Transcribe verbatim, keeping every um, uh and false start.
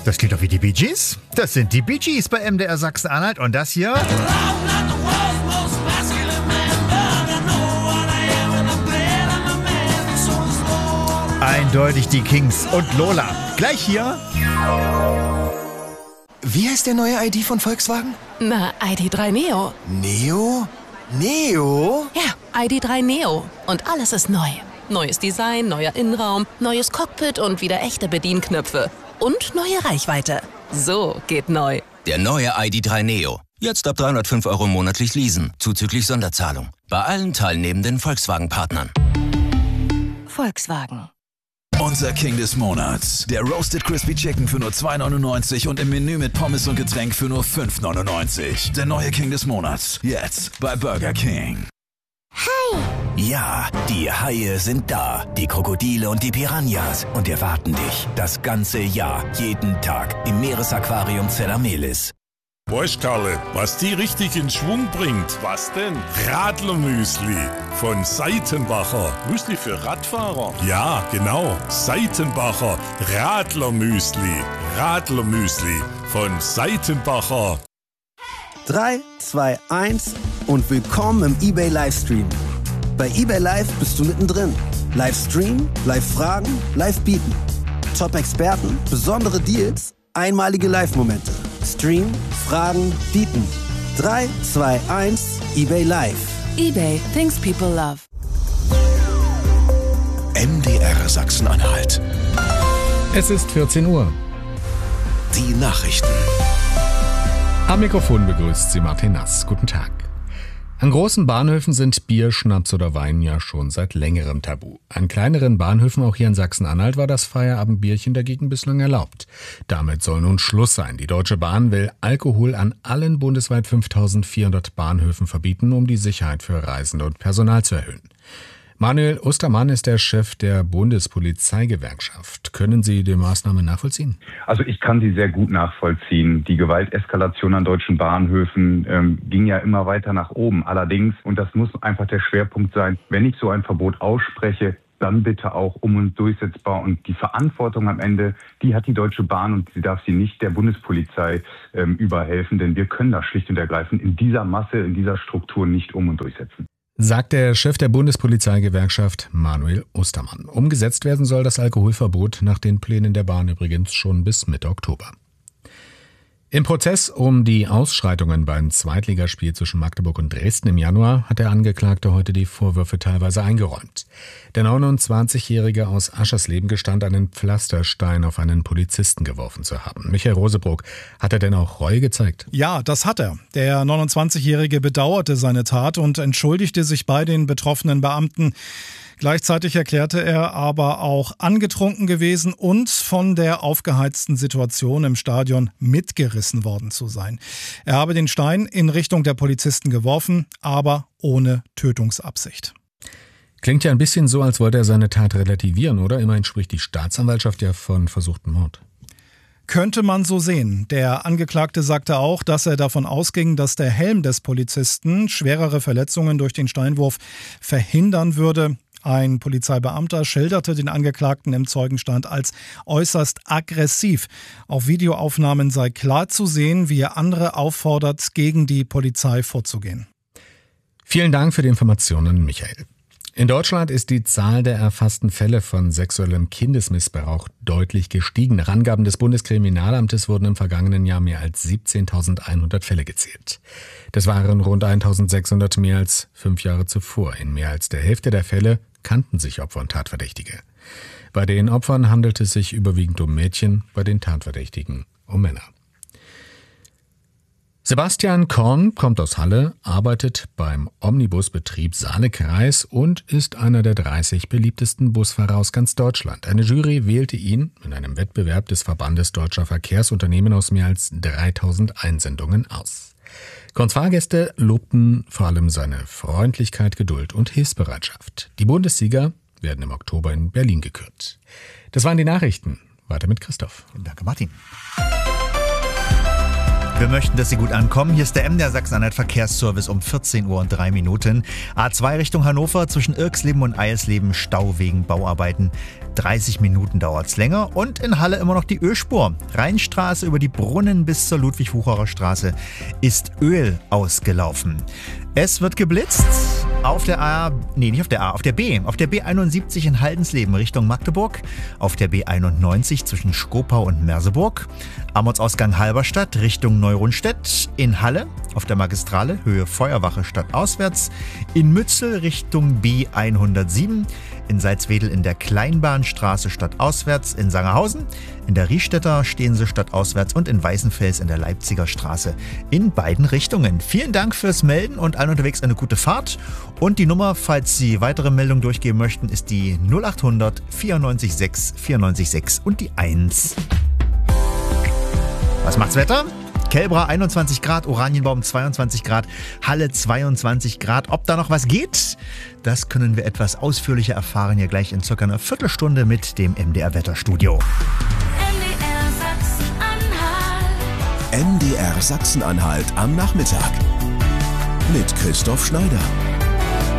Das klingt doch wie die Bee Gees. Das sind die Bee Gees bei M D R Sachsen-Anhalt. Und das hier? Eindeutig die Kings und Lola. Gleich hier. Wie heißt der neue I D von Volkswagen? Na, I D drei Neo. Neo? Neo? Ja, I D drei Neo. Und alles ist neu. Neues Design, neuer Innenraum, neues Cockpit und wieder echte Bedienknöpfe. Und neue Reichweite. So geht neu. Der neue I D drei Neo. Jetzt ab dreihundertfünf Euro monatlich leasen, zuzüglich Sonderzahlung. Bei allen teilnehmenden Volkswagen-Partnern. Volkswagen. Unser King des Monats. Der Roasted Crispy Chicken für nur zwei neunundneunzig und im Menü mit Pommes und Getränk für nur fünf neunundneunzig. Der neue King des Monats. Jetzt bei Burger King. Hi! Ja, die Haie sind da. Die Krokodile und die Piranhas. Und erwarten dich das ganze Jahr, jeden Tag im Meeresaquarium Zellamelis. Weißt Karle, was die richtig in Schwung bringt? Was denn? Radlermüsli von Seitenbacher. Müsli für Radfahrer? Ja, genau. Seitenbacher Radlermüsli. Radlermüsli von Seitenbacher. drei, zwei, eins und willkommen im eBay Livestream. Bei eBay Live bist du mittendrin. Livestream, Live-Fragen, Live-Bieten. Top-Experten, besondere Deals, einmalige Live-Momente. Stream, Fragen, Bieten. drei, zwei, eins, eBay Live. eBay, things people love. M D R Sachsen-Anhalt. Es ist vierzehn Uhr. Die Nachrichten. Am Mikrofon begrüßt Sie Martin Nass. Guten Tag. An großen Bahnhöfen sind Bier, Schnaps oder Wein ja schon seit längerem tabu. An kleineren Bahnhöfen, auch hier in Sachsen-Anhalt, war das Feierabendbierchen dagegen bislang erlaubt. Damit soll nun Schluss sein. Die Deutsche Bahn will Alkohol an allen bundesweit fünftausendvierhundert Bahnhöfen verbieten, um die Sicherheit für Reisende und Personal zu erhöhen. Manuel Ostermann ist der Chef der Bundespolizeigewerkschaft. Können Sie die Maßnahme nachvollziehen? Also ich kann sie sehr gut nachvollziehen. Die Gewalteskalation an deutschen Bahnhöfen ähm, ging ja immer weiter nach oben. Allerdings, und das muss einfach der Schwerpunkt sein, wenn ich so ein Verbot ausspreche, dann bitte auch um und durchsetzbar. Und die Verantwortung am Ende, die hat die Deutsche Bahn und sie darf sie nicht der Bundespolizei ähm, überhelfen, denn wir können das schlicht und ergreifend in dieser Masse, in dieser Struktur nicht um und durchsetzen. Sagt der Chef der Bundespolizeigewerkschaft Manuel Ostermann. Umgesetzt werden soll das Alkoholverbot nach den Plänen der Bahn übrigens schon bis Mitte Oktober. Im Prozess um die Ausschreitungen beim Zweitligaspiel zwischen Magdeburg und Dresden im Januar hat der Angeklagte heute die Vorwürfe teilweise eingeräumt. Der neunundzwanzigjährige aus Aschersleben gestand, einen Pflasterstein auf einen Polizisten geworfen zu haben. Michael Rosebrook, hat er denn auch Reue gezeigt? Ja, das hat er. Der neunundzwanzigjährige bedauerte seine Tat und entschuldigte sich bei den betroffenen Beamten. Gleichzeitig erklärte er aber auch angetrunken gewesen und von der aufgeheizten Situation im Stadion mitgerissen worden zu sein. Er habe den Stein in Richtung der Polizisten geworfen, aber ohne Tötungsabsicht. Klingt ja ein bisschen so, als wollte er seine Tat relativieren, oder? Immerhin spricht die Staatsanwaltschaft ja von versuchten Mord. Könnte man so sehen. Der Angeklagte sagte auch, dass er davon ausging, dass der Helm des Polizisten schwerere Verletzungen durch den Steinwurf verhindern würde. Ein Polizeibeamter schilderte den Angeklagten im Zeugenstand als äußerst aggressiv. Auf Videoaufnahmen sei klar zu sehen, wie er andere auffordert, gegen die Polizei vorzugehen. Vielen Dank für die Informationen, Michael. In Deutschland ist die Zahl der erfassten Fälle von sexuellem Kindesmissbrauch deutlich gestiegen. Nach Angaben des Bundeskriminalamtes wurden im vergangenen Jahr mehr als siebzehntausendeinhundert Fälle gezählt. Das waren rund eintausendsechshundert mehr als fünf Jahre zuvor. In mehr als der Hälfte der Fälle kannten sich Opfer und Tatverdächtige. Bei den Opfern handelt es sich überwiegend um Mädchen, bei den Tatverdächtigen um Männer. Sebastian Korn kommt aus Halle, arbeitet beim Omnibusbetrieb Saale-Kreis und ist einer der dreißig beliebtesten Busfahrer aus ganz Deutschland. Eine Jury wählte ihn in einem Wettbewerb des Verbandes Deutscher Verkehrsunternehmen aus mehr als dreitausend Einsendungen aus. Korns Fahrgäste lobten vor allem seine Freundlichkeit, Geduld und Hilfsbereitschaft. Die Bundessieger werden im Oktober in Berlin gekürt. Das waren die Nachrichten. Weiter mit Christoph. Danke, Martin. Wir möchten, dass Sie gut ankommen. Hier ist der M D R Sachsen-Anhalt Verkehrsservice um vierzehn Uhr und drei Minuten. A zwei Richtung Hannover zwischen Irksleben und Eilsleben Stau wegen Bauarbeiten. dreißig Minuten dauert's länger. Und in Halle immer noch die Ölspur. Rheinstraße über die Brunnen bis zur Ludwig-Wucherer Straße ist Öl ausgelaufen. Es wird geblitzt auf der A, nee, nicht auf der A, auf der B, auf der B einundsiebzig in Haldensleben Richtung Magdeburg, auf der B einundneunzig zwischen Skopau und Merseburg, am Ortsausgang Halberstadt Richtung Neurundstedt, in Halle auf der Magistrale Höhe Feuerwache stadtauswärts, in Mützel Richtung B hundertsieben, in Salzwedel in der Kleinbahnstraße stadtauswärts, in Sangerhausen, in der Riestetter stehen sie stadtauswärts und in Weißenfels in der Leipziger Straße in beiden Richtungen. Vielen Dank fürs Melden und allen unterwegs eine gute Fahrt. Und die Nummer, falls Sie weitere Meldungen durchgeben möchten, ist die null acht hundert vierundneunzig sechs vierundneunzig sechs und die eins. Was macht's Wetter? Kelbra einundzwanzig Grad, Oranienbaum zweiundzwanzig Grad, Halle zweiundzwanzig Grad. Ob da noch was geht, das können wir etwas ausführlicher erfahren hier gleich in circa einer Viertelstunde mit dem M D R Wetterstudio. M D R Sachsen-Anhalt am Nachmittag mit Christoph Schneider.